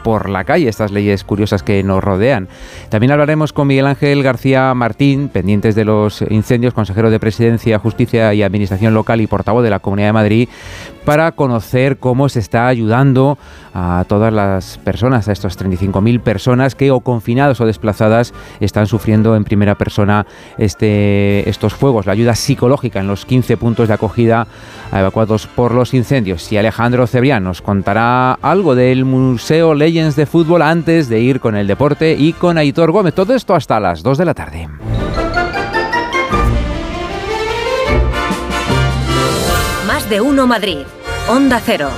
por la calle, estas leyes curiosas que nos rodean. También hablaremos con Miguel Ángel García Martín, pendientes de los incendios, consejero de Presidencia, Justicia y Administración Local y portavoz de la Comunidad de Madrid, para conocer cómo se está ayudando a todas las personas, a estos 35.000 personas que o confinados o desplazadas están sufriendo en primera persona estos fuegos, la ayuda psicológica en los 15 puntos de acogida a evacuados por los incendios. Y Alejandro Cebrián nos contará algo del Museo Legends de Fútbol antes de ir con el deporte y con Aitor Gómez. Todo esto hasta las 2 de la tarde. Más de uno Madrid. Onda Cero.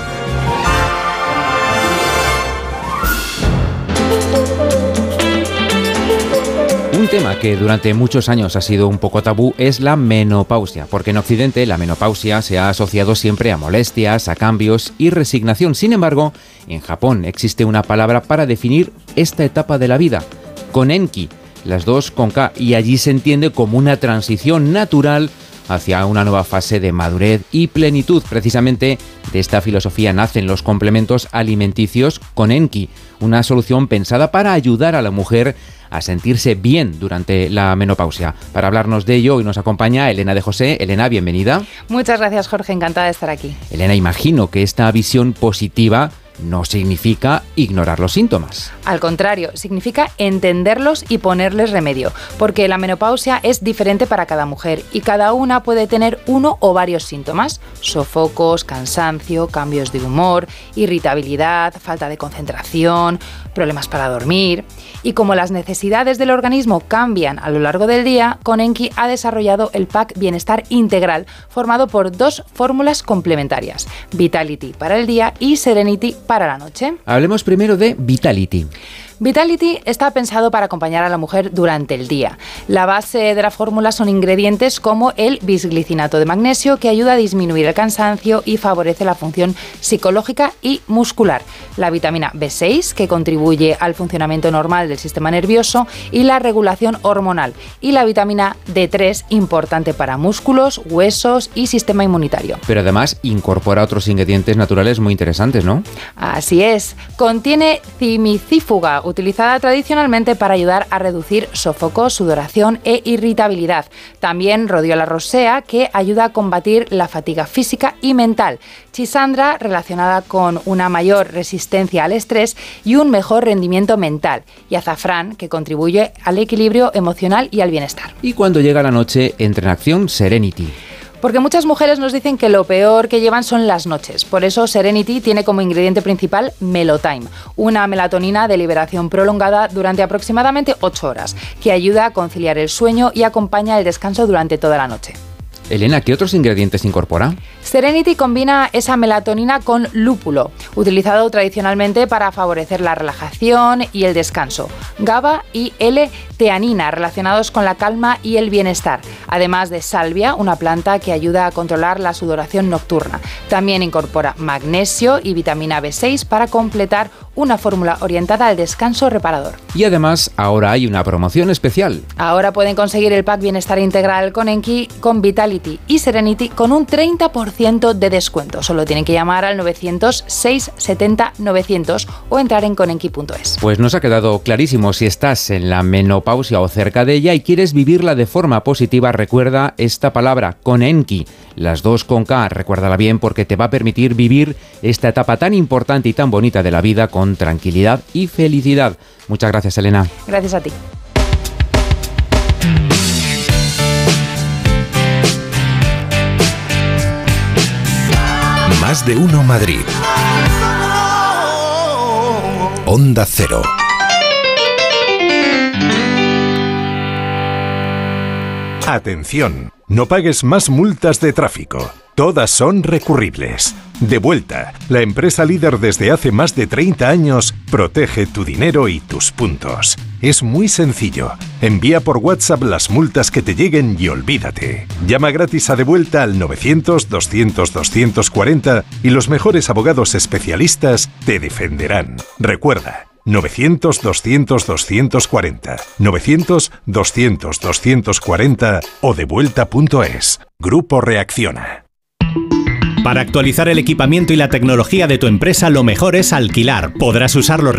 Un tema que durante muchos años ha sido un poco tabú es la menopausia, porque en Occidente la menopausia se ha asociado siempre a molestias, a cambios y resignación. Sin embargo, en Japón existe una palabra para definir esta etapa de la vida, konenki, las dos con K, y allí se entiende como una transición natural hacia una nueva fase de madurez y plenitud. Precisamente de esta filosofía nacen los complementos alimenticios konenki, una solución pensada para ayudar a la mujer a sentirse bien durante la menopausia. Para hablarnos de ello, hoy nos acompaña Elena de José. Elena, bienvenida. Muchas gracias, Jorge, encantada de estar aquí. Elena, imagino que esta visión positiva no significa ignorar los síntomas. Al contrario, significa entenderlos y ponerles remedio, porque la menopausia es diferente para cada mujer y cada una puede tener uno o varios síntomas: sofocos, cansancio, cambios de humor, irritabilidad, falta de concentración, problemas para dormir. Y como las necesidades del organismo cambian a lo largo del día, konenki ha desarrollado el pack Bienestar Integral, formado por dos fórmulas complementarias: Vitality para el día y Serenity para la noche. Hablemos primero de Vitality. Vitality está pensado para acompañar a la mujer durante el día. La base de la fórmula son ingredientes como el bisglicinato de magnesio, que ayuda a disminuir el cansancio y favorece la función psicológica y muscular. La vitamina B6, que contribuye al funcionamiento normal del sistema nervioso y la regulación hormonal. Y la vitamina D3, importante para músculos, huesos y sistema inmunitario. Pero además incorpora otros ingredientes naturales muy interesantes, ¿no? Así es. Contiene cimicífuga, utilizada tradicionalmente para ayudar a reducir sofocos, sudoración e irritabilidad. También Rhodiola rosea, que ayuda a combatir la fatiga física y mental. Chisandra, relacionada con una mayor resistencia al estrés y un mejor rendimiento mental. Y azafrán, que contribuye al equilibrio emocional y al bienestar. Y cuando llega la noche, entra en acción Serenity. Porque muchas mujeres nos dicen que lo peor que llevan son las noches. Por eso Serenity tiene como ingrediente principal Melotime, una melatonina de liberación prolongada durante aproximadamente 8 horas, que ayuda a conciliar el sueño y acompaña el descanso durante toda la noche. Elena, ¿qué otros ingredientes incorpora? Serenity combina esa melatonina con lúpulo, utilizado tradicionalmente para favorecer la relajación y el descanso. GABA y L-teanina, relacionados con la calma y el bienestar. Además de salvia, una planta que ayuda a controlar la sudoración nocturna. También incorpora magnesio y vitamina B6 para completar una fórmula orientada al descanso reparador. Y además, ahora hay una promoción especial. Ahora pueden conseguir el pack Bienestar Integral konenki con Vitality y Serenity con un 30% de descuento. Solo tienen que llamar al 900-670-900 o entrar en konenki.es. Pues nos ha quedado clarísimo. Si estás en la menopausia o cerca de ella y quieres vivirla de forma positiva, recuerda esta palabra, konenki. Las dos con K, recuérdala bien, porque te va a permitir vivir esta etapa tan importante y tan bonita de la vida con tranquilidad y felicidad. Muchas gracias, Elena. Gracias a ti. Más de uno Madrid. Onda Cero. Atención, no pagues más multas de tráfico. Todas son recurribles. Devuelta, la empresa líder desde hace más de 30 años, protege tu dinero y tus puntos. Es muy sencillo. Envía por WhatsApp las multas que te lleguen y olvídate. Llama gratis a Devuelta al 900-200-240 y los mejores abogados especialistas te defenderán. Recuerda, 900-200-240, 900-200-240 o devuelta.es. Grupo Reacciona. Para actualizar el equipamiento y la tecnología de tu empresa, lo mejor es alquilar. Podrás usarlo